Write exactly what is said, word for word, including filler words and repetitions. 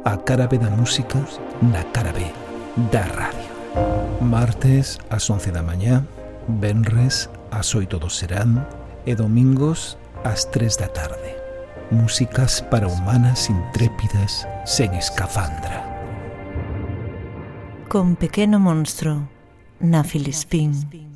A cara B da música na cara B da radio. Martes ás once da mañá, venres ás oito do serán e domingos ás tres da tarde. Músicas para humanas intrépidas sen escafandra. Con Pequeno Monstro na Filispín.